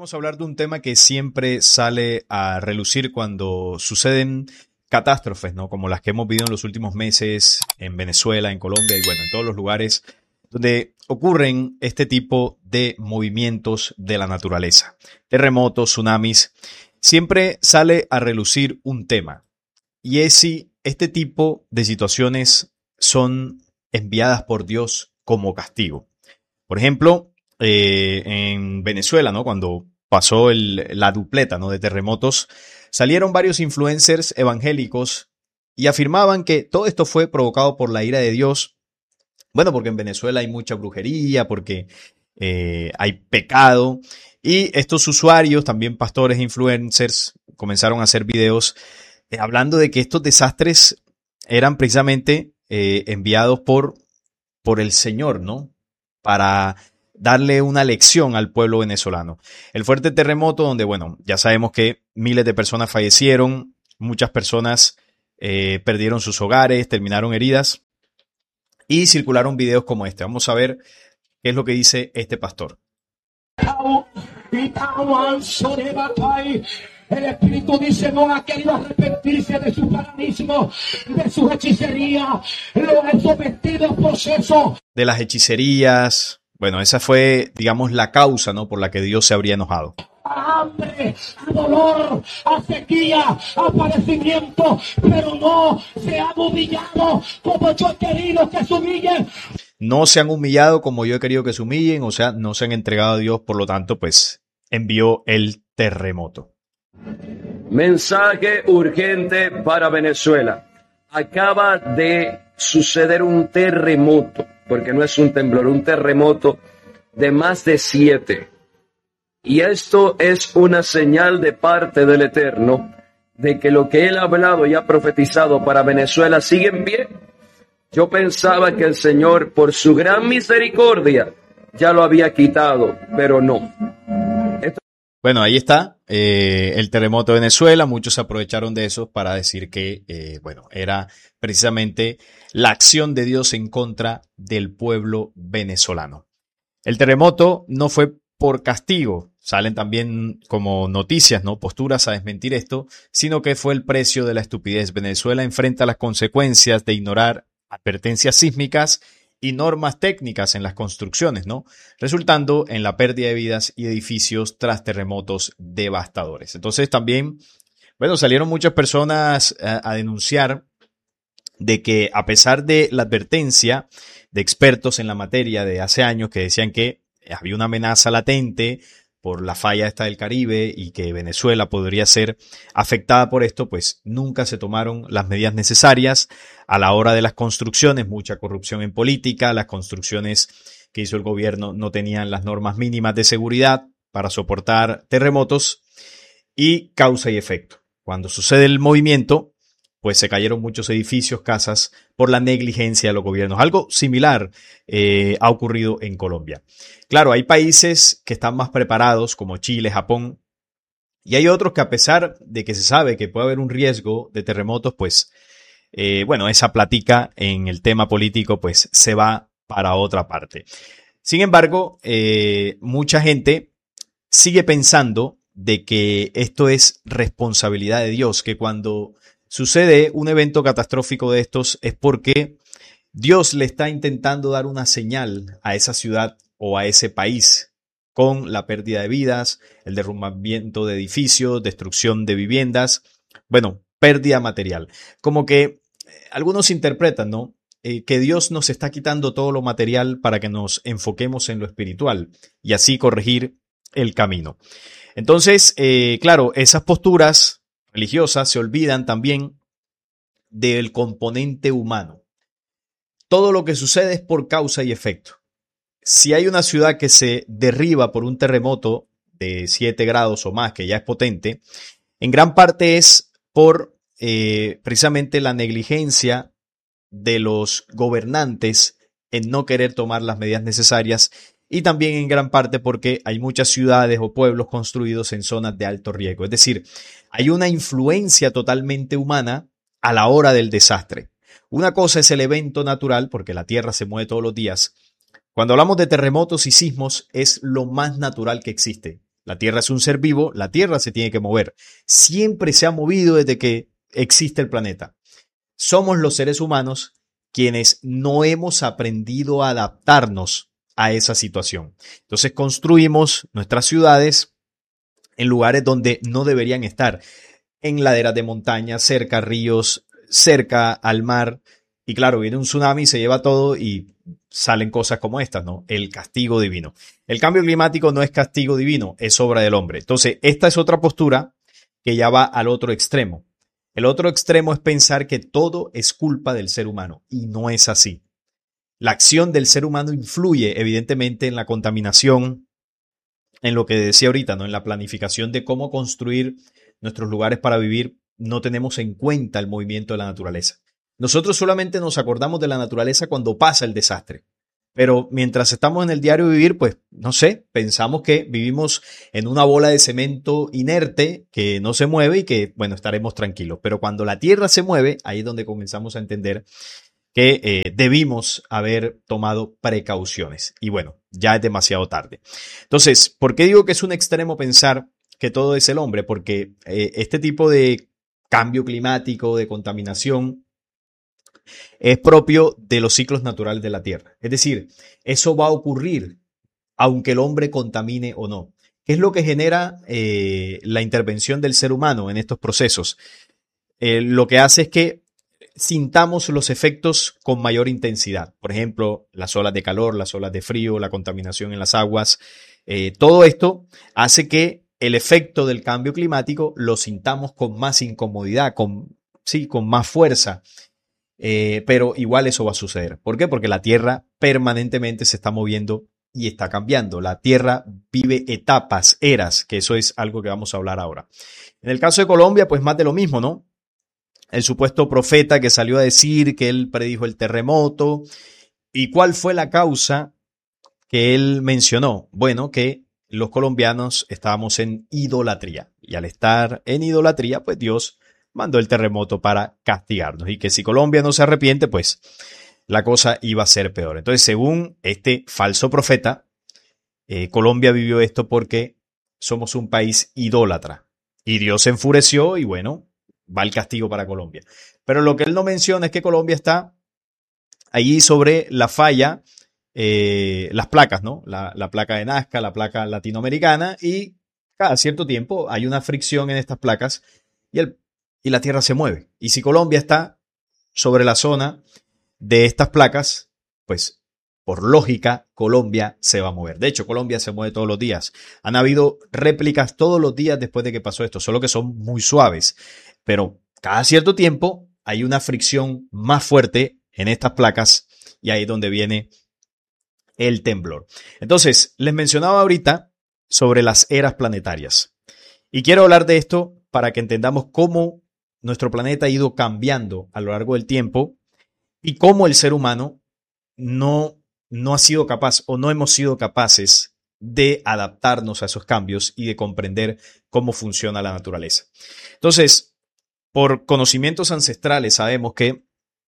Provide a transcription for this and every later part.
vamos a hablar de un tema que siempre sale a relucir cuando suceden catástrofes, ¿no? Como las que hemos vivido en los últimos meses en Venezuela, en Colombia y bueno, en todos los lugares donde ocurren este tipo de movimientos de la naturaleza. Terremotos, tsunamis. Siempre sale a relucir un tema y es si este tipo de situaciones son enviadas por Dios como castigo. Por ejemplo, en Venezuela, ¿no? Cuando pasó la dupleta, ¿no? De terremotos, salieron varios influencers evangélicos y afirmaban que todo esto fue provocado por la ira de Dios. Bueno, porque en Venezuela hay mucha brujería, porque hay pecado. Y estos usuarios, también pastores e influencers, comenzaron a hacer videos hablando de que estos desastres eran precisamente enviados por el Señor, ¿no? Para darle una lección al pueblo venezolano. El fuerte terremoto donde, bueno, ya sabemos que miles de personas fallecieron, muchas personas perdieron sus hogares, terminaron heridas y circularon videos como este. Vamos a ver qué es lo que dice este pastor. El Espíritu dice, no ha querido arrepentirse de su paganismo, de sus hechicerías, lo ha sometido al proceso. De las hechicerías, bueno, esa fue, digamos, la causa, ¿no? Por la que Dios se habría enojado. A hambre, a dolor, a sequía, a padecimiento, pero no se han humillado como yo he querido que se humillen. No se han humillado como yo he querido que se humillen, o sea, no se han entregado a Dios, por lo tanto, pues, envió el terremoto. Mensaje urgente para Venezuela. Acaba de suceder un terremoto, porque no es un temblor, un terremoto de más de 7. Y esto es una señal de parte del Eterno de que lo que Él ha hablado y ha profetizado para Venezuela sigue en pie. Yo pensaba que el Señor, por su gran misericordia, ya lo había quitado, pero no. Bueno, ahí está el terremoto de Venezuela. Muchos aprovecharon de eso para decir que, bueno, era precisamente la acción de Dios en contra del pueblo venezolano. El terremoto no fue por castigo. Salen también como noticias, ¿no? Posturas a desmentir esto, sino que fue el precio de la estupidez. Venezuela enfrenta las consecuencias de ignorar advertencias sísmicas y normas técnicas en las construcciones, ¿no? Resultando en la pérdida de vidas y edificios tras terremotos devastadores. Entonces también, bueno, salieron muchas personas a denunciar de que a pesar de la advertencia de expertos en la materia de hace años que decían que había una amenaza latente por la falla esta del Caribe y que Venezuela podría ser afectada por esto, pues nunca se tomaron las medidas necesarias a la hora de las construcciones, mucha corrupción en política, las construcciones que hizo el gobierno no tenían las normas mínimas de seguridad para soportar terremotos y causa y efecto. Cuando sucede el movimiento, pues se cayeron muchos edificios, casas, por la negligencia de los gobiernos. Algo similar ha ocurrido en Colombia. Claro, hay países que están más preparados, como Chile, Japón, y hay otros que a pesar de que se sabe que puede haber un riesgo de terremotos, pues, bueno, esa plática en el tema político, pues, se va para otra parte. Sin embargo, mucha gente sigue pensando de que esto es responsabilidad de Dios, que cuando sucede un evento catastrófico de estos es porque Dios le está intentando dar una señal a esa ciudad o a ese país con la pérdida de vidas, el derrumbamiento de edificios, destrucción de viviendas, bueno, pérdida material. Como que algunos interpretan, ¿no? Que Dios nos está quitando todo lo material para que nos enfoquemos en lo espiritual y así corregir el camino. Entonces, claro, esas posturas religiosas se olvidan también del componente humano. Todo lo que sucede es por causa y efecto. Si hay una ciudad que se derriba por un terremoto de 7 grados o más, que ya es potente, en gran parte es por precisamente la negligencia de los gobernantes en no querer tomar las medidas necesarias y también en gran parte porque hay muchas ciudades o pueblos construidos en zonas de alto riesgo. Es decir, hay una influencia totalmente humana a la hora del desastre. Una cosa es el evento natural, porque la Tierra se mueve todos los días. Cuando hablamos de terremotos y sismos, es lo más natural que existe. La Tierra es un ser vivo, la Tierra se tiene que mover. Siempre se ha movido desde que existe el planeta. Somos los seres humanos quienes no hemos aprendido a adaptarnos a esa situación. Entonces construimos nuestras ciudades en lugares donde no deberían estar, en laderas de montaña, cerca a ríos, cerca al mar. Y claro, viene un tsunami, se lleva todo y salen cosas como estas, ¿no? El castigo divino. El cambio climático no es castigo divino, es obra del hombre. Entonces, esta es otra postura que ya va al otro extremo. El otro extremo es pensar que todo es culpa del ser humano y no es así. La acción del ser humano influye evidentemente en la contaminación, en lo que decía ahorita, ¿no? En la planificación de cómo construir nuestros lugares para vivir. No tenemos en cuenta el movimiento de la naturaleza. Nosotros solamente nos acordamos de la naturaleza cuando pasa el desastre. Pero mientras estamos en el diario vivir, pues, no sé, pensamos que vivimos en una bola de cemento inerte que no se mueve y que, bueno, estaremos tranquilos. Pero cuando la tierra se mueve, ahí es donde comenzamos a entender que debimos haber tomado precauciones. Y bueno, ya es demasiado tarde. Entonces, ¿por qué digo que es un extremo pensar que todo es el hombre? Porque este tipo de cambio climático, de contaminación, es propio de los ciclos naturales de la Tierra. Es decir, eso va a ocurrir aunque el hombre contamine o no. ¿Qué es lo que genera la intervención del ser humano en estos procesos? Lo que hace es que sintamos los efectos con mayor intensidad. Por ejemplo, las olas de calor, las olas de frío, la contaminación en las aguas. Todo esto hace que el efecto del cambio climático lo sintamos con más incomodidad, con más fuerza. Pero igual eso va a suceder. ¿Por qué? Porque la Tierra permanentemente se está moviendo y está cambiando. La Tierra vive etapas, eras, que eso es algo que vamos a hablar ahora. En el caso de Colombia, pues más de lo mismo, ¿no? El supuesto profeta que salió a decir que él predijo el terremoto. ¿Y cuál fue la causa que él mencionó? Bueno, que los colombianos estábamos en idolatría. Y al estar en idolatría, pues Dios mandó el terremoto para castigarnos. Y que si Colombia no se arrepiente, pues la cosa iba a ser peor. Entonces, según este falso profeta, Colombia vivió esto porque somos un país idólatra. Y Dios se enfureció y bueno, va el castigo para Colombia. Pero lo que él no menciona es que Colombia está allí sobre la falla, las placas, ¿no? La placa de Nazca, la placa latinoamericana, y cada cierto tiempo hay una fricción en estas placas y la Tierra se mueve. Y si Colombia está sobre la zona de estas placas, pues por lógica Colombia se va a mover. De hecho, Colombia se mueve todos los días. Han habido réplicas todos los días después de que pasó esto, solo que son muy suaves. Pero cada cierto tiempo hay una fricción más fuerte en estas placas y ahí es donde viene el temblor. Entonces, les mencionaba ahorita sobre las eras planetarias. Y quiero hablar de esto para que entendamos cómo nuestro planeta ha ido cambiando a lo largo del tiempo y cómo el ser humano no ha sido capaz o no hemos sido capaces de adaptarnos a esos cambios y de comprender cómo funciona la naturaleza. Entonces, por conocimientos ancestrales sabemos que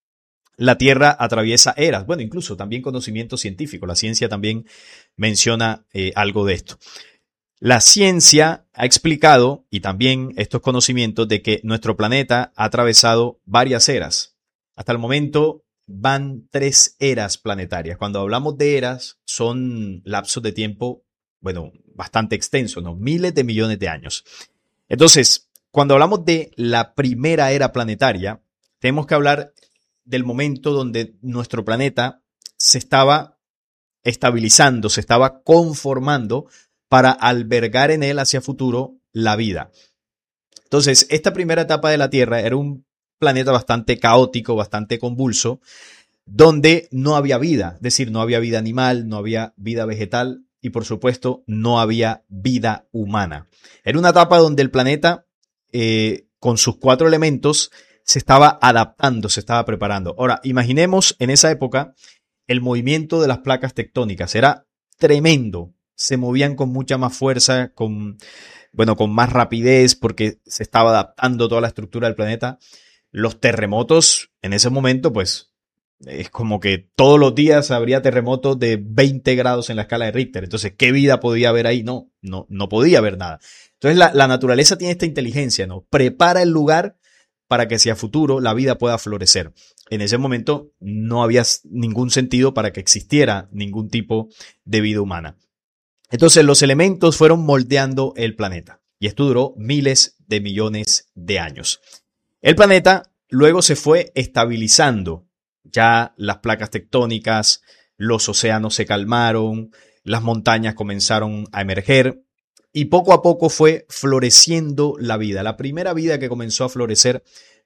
la Tierra atraviesa eras. Bueno, incluso también conocimiento científico. La ciencia también menciona algo de esto. La ciencia ha explicado, y también estos conocimientos, de que nuestro planeta ha atravesado varias eras. Hasta el momento van 3 eras planetarias. Cuando hablamos de eras, son lapsos de tiempo, bueno, bastante extensos, ¿no? Miles de millones de años. Entonces, cuando hablamos de la primera era planetaria, tenemos que hablar del momento donde nuestro planeta se estaba estabilizando, se estaba conformando para albergar en él hacia futuro la vida. Entonces, esta primera etapa de la Tierra era un planeta bastante caótico, bastante convulso, donde no había vida, es decir, no había vida animal, no había vida vegetal y, por supuesto, no había vida humana. Era una etapa donde el planeta, con sus 4 elementos, se estaba adaptando, se estaba preparando. Ahora, imaginemos en esa época el movimiento de las placas tectónicas. Era tremendo. Se movían con mucha más fuerza, con más rapidez, porque se estaba adaptando toda la estructura del planeta. Los terremotos en ese momento, pues, Es como que todos los días habría terremotos de 20 grados en la escala de Richter. Entonces, ¿qué vida podía haber ahí? No podía haber nada. Entonces, la naturaleza tiene esta inteligencia, ¿no? Prepara el lugar para que si a futuro la vida pueda florecer. En ese momento no había ningún sentido para que existiera ningún tipo de vida humana. Entonces, los elementos fueron moldeando el planeta. Y esto duró miles de millones de años. El planeta luego se fue estabilizando. Ya las placas tectónicas, los océanos se calmaron, las montañas comenzaron a emerger y poco a poco fue floreciendo la vida. La primera vida que comenzó a florecer